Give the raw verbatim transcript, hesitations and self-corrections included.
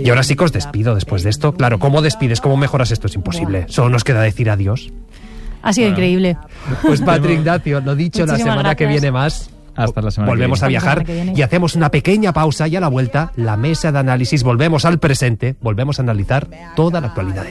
Y ahora sí que os despido después de esto. Claro, ¿cómo despides? ¿Cómo mejoras esto? Es imposible. Solo nos queda decir adiós. Ha sido bueno. increíble. Pues Patri, Ignacio, lo dicho, Muchísimas la semana gracias. que viene más. Hasta la semana Volvemos que a viene. viajar que viene. y hacemos una pequeña pausa y a la vuelta, la mesa de análisis. Volvemos al presente, volvemos a analizar toda la actualidad del